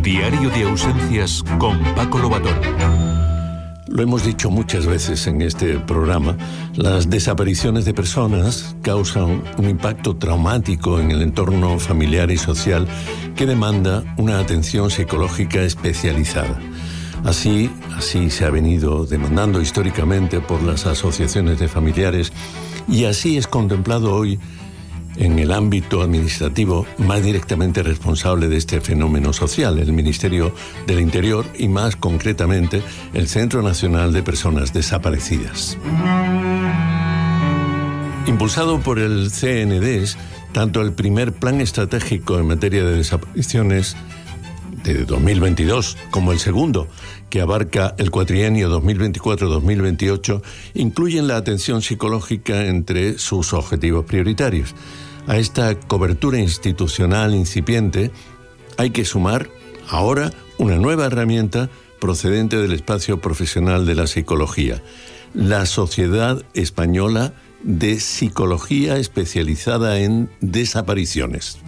Diario de ausencias con Paco Lobatón. Lo hemos dicho muchas veces en este programa, las desapariciones de personas causan un impacto traumático en el entorno familiar y social que demanda una atención psicológica especializada. Así se ha venido demandando históricamente por las asociaciones de familiares y así es contemplado hoy en el ámbito administrativo más directamente responsable de este fenómeno social, el Ministerio del Interior y más concretamente el Centro Nacional de Personas Desaparecidas. Impulsado por el CNDES, tanto el primer plan estratégico en materia de desapariciones de 2022 como el segundo, que abarca el cuatrienio 2024-2028, incluyen la atención psicológica entre sus objetivos prioritarios. A esta cobertura institucional incipiente hay que sumar ahora una nueva herramienta procedente del espacio profesional de la psicología, la Sociedad Española de Psicología Especializada en Desapariciones.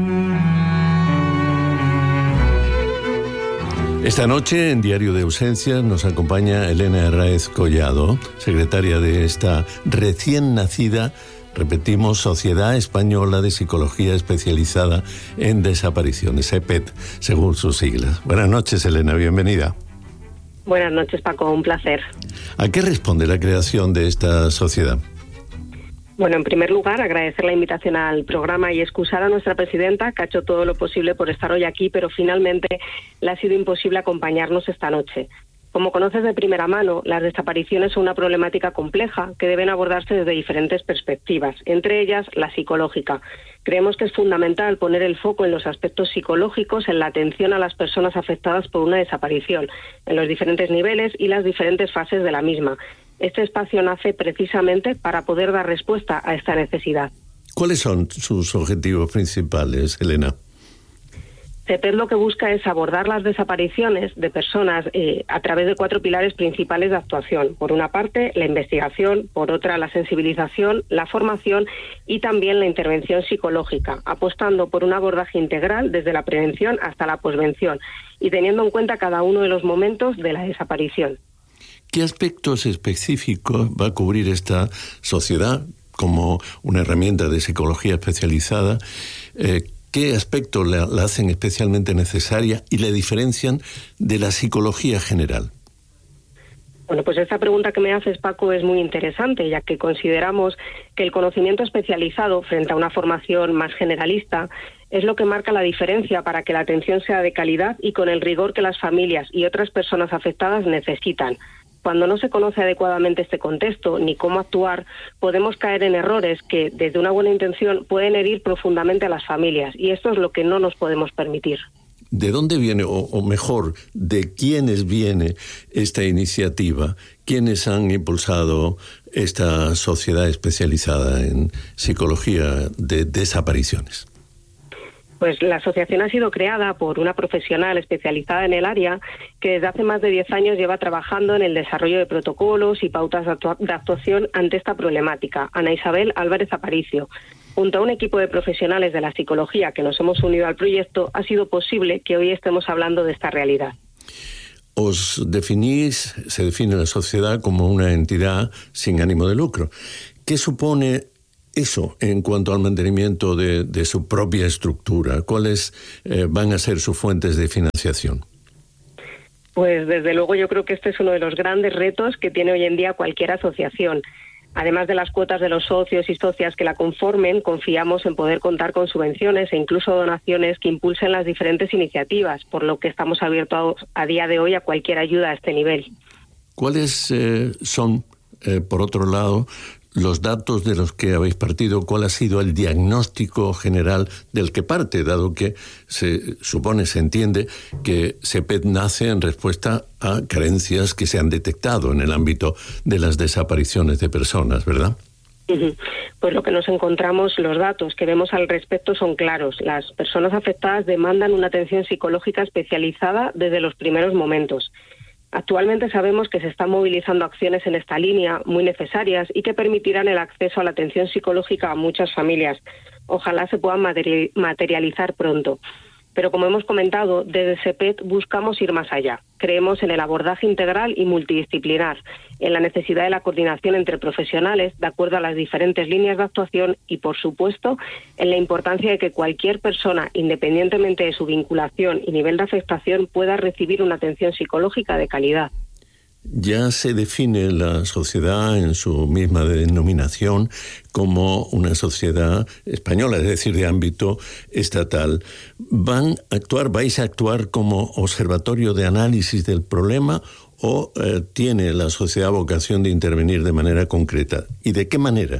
Esta noche, en Diario de Ausencias, nos acompaña Elena Herráez Collado, secretaria de esta recién nacida, repetimos, Sociedad Española de Psicología Especializada en Desapariciones, SEPED, según sus siglas. Buenas noches, Elena, bienvenida. Buenas noches, Paco, un placer. ¿A qué responde la creación de esta sociedad? Bueno, en primer lugar, agradecer la invitación al programa y excusar a nuestra presidenta, que ha hecho todo lo posible por estar hoy aquí, pero finalmente le ha sido imposible acompañarnos esta noche. Como conoces de primera mano, las desapariciones son una problemática compleja que deben abordarse desde diferentes perspectivas, entre ellas la psicológica. Creemos que es fundamental poner el foco en los aspectos psicológicos, en la atención a las personas afectadas por una desaparición, en los diferentes niveles y las diferentes fases de la misma. Este espacio nace precisamente para poder dar respuesta a esta necesidad. ¿Cuáles son sus objetivos principales, Elena? CEPED lo que busca es abordar las desapariciones de personas a través de 4 pilares principales de actuación. Por una parte, la investigación, por otra, la sensibilización, la formación y también la intervención psicológica, apostando por un abordaje integral desde la prevención hasta la posvención y teniendo en cuenta cada uno de los momentos de la desaparición. ¿Qué aspectos específicos va a cubrir esta sociedad como una herramienta de psicología especializada? ¿Qué aspectos la hacen especialmente necesaria y la diferencian de la psicología general? Bueno, pues esta pregunta que me haces, Paco, es muy interesante, ya que consideramos que el conocimiento especializado frente a una formación más generalista es lo que marca la diferencia para que la atención sea de calidad y con el rigor que las familias y otras personas afectadas necesitan. Cuando no se conoce adecuadamente este contexto ni cómo actuar, podemos caer en errores que, desde una buena intención, pueden herir profundamente a las familias, y esto es lo que no nos podemos permitir. ¿De dónde viene, o mejor, de quiénes viene esta iniciativa? ¿Quiénes han impulsado esta sociedad especializada en psicología de desapariciones? Pues la asociación ha sido creada por una profesional especializada en el área que desde hace más de 10 años lleva trabajando en el desarrollo de protocolos y pautas de actuación ante esta problemática, Ana Isabel Álvarez Aparicio. Junto a un equipo de profesionales de la psicología que nos hemos unido al proyecto, ha sido posible que hoy estemos hablando de esta realidad. Se define la sociedad como una entidad sin ánimo de lucro. ¿Qué supone eso en cuanto al mantenimiento de su propia estructura? ¿Cuáles van a ser sus fuentes de financiación? Pues desde luego yo creo que este es uno de los grandes retos que tiene hoy en día cualquier asociación. Además de las cuotas de los socios y socias que la conformen, confiamos en poder contar con subvenciones e incluso donaciones que impulsen las diferentes iniciativas, por lo que estamos abiertos a día de hoy a cualquier ayuda a este nivel. ¿Cuáles son, por otro lado, los datos de los que habéis partido? ¿Cuál ha sido el diagnóstico general del que parte, dado que se entiende que SEPED nace en respuesta a carencias que se han detectado en el ámbito de las desapariciones de personas, ¿verdad? Pues lo que nos encontramos, los datos que vemos al respecto son claros. Las personas afectadas demandan una atención psicológica especializada desde los primeros momentos. Actualmente sabemos que se están movilizando acciones en esta línea muy necesarias y que permitirán el acceso a la atención psicológica a muchas familias. Ojalá se puedan materializar pronto. Pero como hemos comentado, desde SEPED buscamos ir más allá. Creemos en el abordaje integral y multidisciplinar, en la necesidad de la coordinación entre profesionales de acuerdo a las diferentes líneas de actuación y, por supuesto, en la importancia de que cualquier persona, independientemente de su vinculación y nivel de afectación, pueda recibir una atención psicológica de calidad. Ya se define la sociedad en su misma denominación como una sociedad española, es decir, de ámbito estatal. ¿Vais a actuar como observatorio de análisis del problema o tiene la sociedad vocación de intervenir de manera concreta? ¿Y de qué manera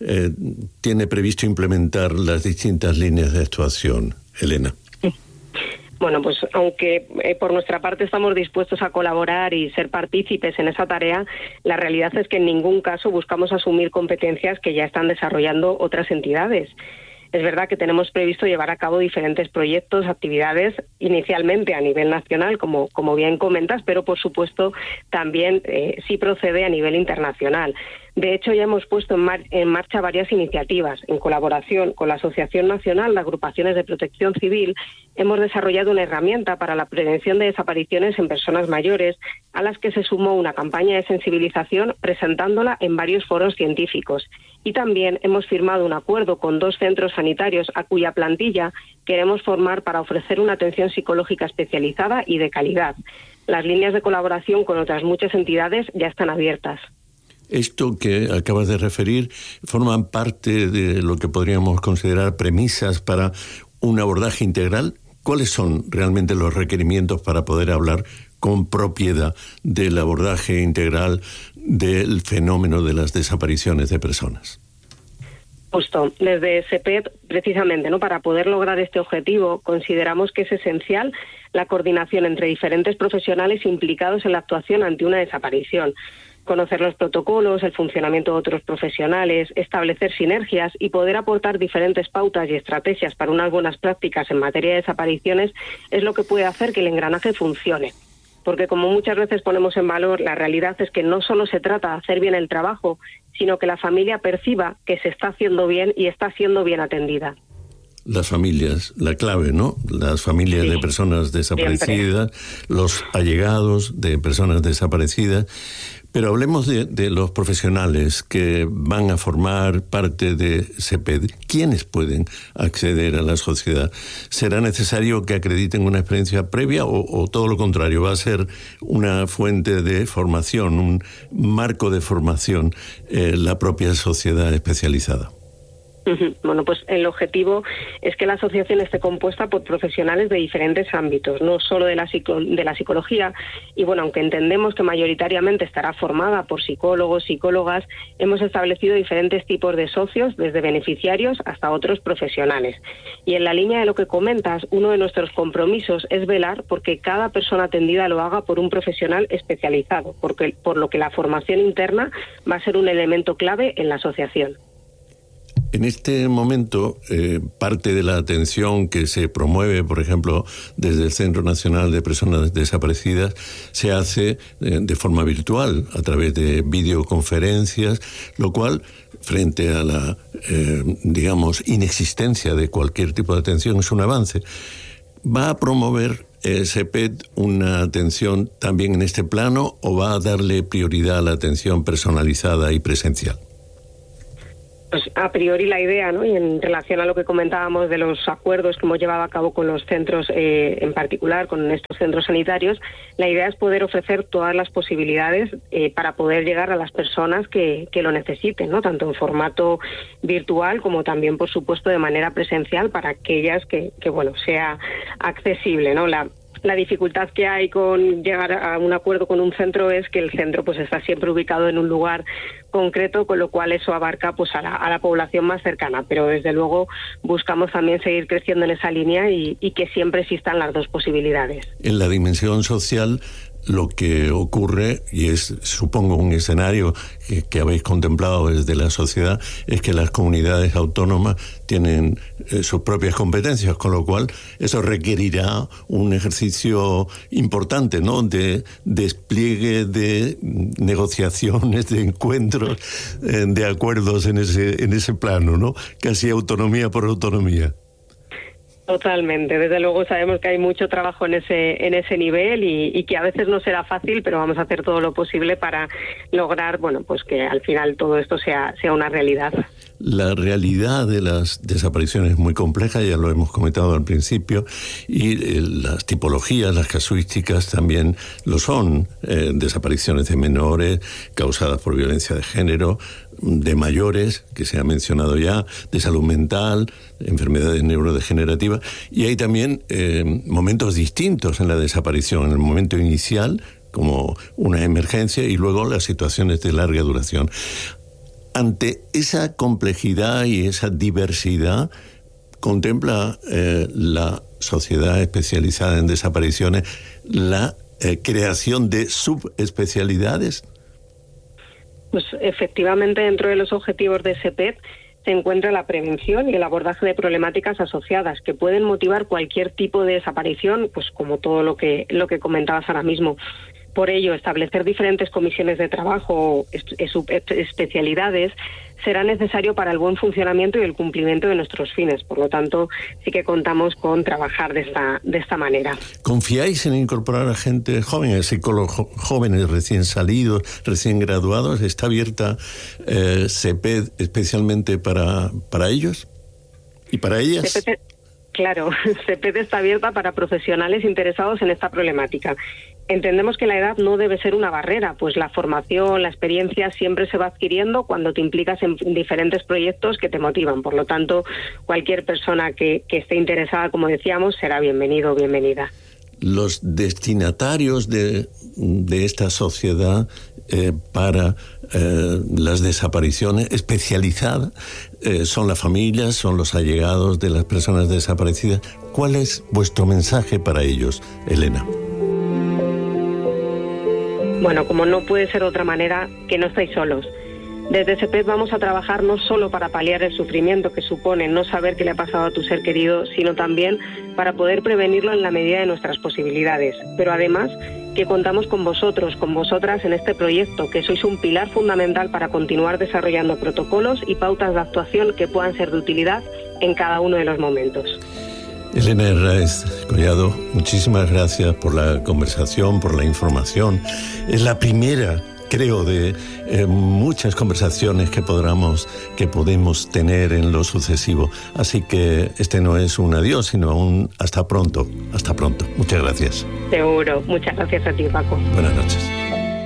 tiene previsto implementar las distintas líneas de actuación, Elena? Bueno, pues aunque por nuestra parte estamos dispuestos a colaborar y ser partícipes en esa tarea, la realidad es que en ningún caso buscamos asumir competencias que ya están desarrollando otras entidades. Es verdad que tenemos previsto llevar a cabo diferentes proyectos, actividades, inicialmente a nivel nacional, como bien comentas, pero por supuesto también sí procede a nivel internacional. De hecho, ya hemos puesto en marcha varias iniciativas. En colaboración con la Asociación Nacional de Agrupaciones de Protección Civil, hemos desarrollado una herramienta para la prevención de desapariciones en personas mayores, a las que se sumó una campaña de sensibilización presentándola en varios foros científicos. Y también hemos firmado un acuerdo con 2 centros sanitarios a cuya plantilla queremos formar para ofrecer una atención psicológica especializada y de calidad. Las líneas de colaboración con otras muchas entidades ya están abiertas. Esto que acabas de referir forman parte de lo que podríamos considerar premisas para un abordaje integral. ¿Cuáles son realmente los requerimientos para poder hablar con propiedad del abordaje integral del fenómeno de las desapariciones de personas? Justo, desde SEPED, precisamente, ¿no? Para poder lograr este objetivo, consideramos que es esencial la coordinación entre diferentes profesionales implicados en la actuación ante una desaparición. Conocer los protocolos, el funcionamiento de otros profesionales, establecer sinergias y poder aportar diferentes pautas y estrategias para unas buenas prácticas en materia de desapariciones es lo que puede hacer que el engranaje funcione. Porque como muchas veces ponemos en valor, la realidad es que no solo se trata de hacer bien el trabajo, sino que la familia perciba que se está haciendo bien y está siendo bien atendida. Las familias, la clave, ¿no? Las familias de personas desaparecidas, siempre. Los allegados de personas desaparecidas. Pero hablemos de los profesionales que van a formar parte de SEPED. ¿Quiénes pueden acceder a la sociedad? ¿Será necesario que acrediten una experiencia previa o todo lo contrario? ¿Va a ser una fuente de formación, un marco de formación la propia sociedad especializada? Bueno, pues el objetivo es que la asociación esté compuesta por profesionales de diferentes ámbitos, no solo de la psicología, y bueno, aunque entendemos que mayoritariamente estará formada por psicólogos, psicólogas, hemos establecido diferentes tipos de socios, desde beneficiarios hasta otros profesionales. Y en la línea de lo que comentas, uno de nuestros compromisos es velar porque cada persona atendida lo haga por un profesional especializado, por lo que la formación interna va a ser un elemento clave en la asociación. En este momento, parte de la atención que se promueve, por ejemplo, desde el Centro Nacional de Personas Desaparecidas, se hace de forma virtual, a través de videoconferencias, lo cual, frente a la, inexistencia de cualquier tipo de atención, es un avance. ¿Va a promover SEPED una atención también en este plano o va a darle prioridad a la atención personalizada y presencial? Pues a priori la idea, ¿no? Y en relación a lo que comentábamos de los acuerdos que hemos llevado a cabo con los centros, en particular con estos centros sanitarios, la idea es poder ofrecer todas las posibilidades para poder llegar a las personas que lo necesiten, ¿no? Tanto en formato virtual como también, por supuesto, de manera presencial para aquellas que sea accesible, ¿no? La dificultad que hay con llegar a un acuerdo con un centro es que el centro pues está siempre ubicado en un lugar concreto, con lo cual eso abarca pues a la población más cercana, pero desde luego buscamos también seguir creciendo en esa línea y que siempre existan las dos posibilidades. En la dimensión social, lo que ocurre, y es, supongo, un escenario que habéis contemplado desde la sociedad, es que las comunidades autónomas tienen sus propias competencias, con lo cual eso requerirá un ejercicio importante, ¿no?, de despliegue de negociaciones, de encuentros, de acuerdos en ese plano, ¿no? Casi autonomía por autonomía. Totalmente, desde luego sabemos que hay mucho trabajo en ese nivel y que a veces no será fácil, pero vamos a hacer todo lo posible para lograr, bueno, pues que al final todo esto sea una realidad. La realidad de las desapariciones es muy compleja, ya lo hemos comentado al principio, y las tipologías, las casuísticas también lo son. Desapariciones de menores causadas por violencia de género, de mayores, que se ha mencionado ya, de salud mental, enfermedades neurodegenerativas, y hay también momentos distintos en la desaparición, en el momento inicial, como una emergencia, y luego las situaciones de larga duración. Ante esa complejidad y esa diversidad, ¿contempla la sociedad especializada en desapariciones la creación de subespecialidades? Pues efectivamente, dentro de los objetivos de SEPED se encuentra la prevención y el abordaje de problemáticas asociadas que pueden motivar cualquier tipo de desaparición, pues como todo lo que comentabas ahora mismo. Por ello, establecer diferentes comisiones de trabajo, especialidades, será necesario para el buen funcionamiento y el cumplimiento de nuestros fines. Por lo tanto, sí que contamos con trabajar de esta manera. ¿Confiáis en incorporar a gente joven, psicólogos jóvenes recién salidos, recién graduados? ¿Está abierta SEPED especialmente para ellos y para ellas? Claro, SEPED está abierta para profesionales interesados en esta problemática. Entendemos que la edad no debe ser una barrera, pues la formación, la experiencia siempre se va adquiriendo cuando te implicas en diferentes proyectos que te motivan. Por lo tanto, cualquier persona que esté interesada, como decíamos, será bienvenido o bienvenida. Los destinatarios de esta sociedad para las desapariciones especializadas son las familias, son los allegados de las personas desaparecidas. ¿Cuál es vuestro mensaje para ellos, Elena? Bueno, como no puede ser de otra manera, que no estáis solos. Desde SEPED vamos a trabajar no solo para paliar el sufrimiento que supone no saber qué le ha pasado a tu ser querido, sino también para poder prevenirlo en la medida de nuestras posibilidades. Pero además que contamos con vosotros, con vosotras en este proyecto, que sois un pilar fundamental para continuar desarrollando protocolos y pautas de actuación que puedan ser de utilidad en cada uno de los momentos. Elena Herráez Collado, muchísimas gracias por la conversación, por la información. Es la primera, creo, de muchas conversaciones que podemos tener en lo sucesivo. Así que este no es un adiós, sino un hasta pronto. Hasta pronto. Muchas gracias. Seguro. Muchas gracias a ti, Paco. Buenas noches.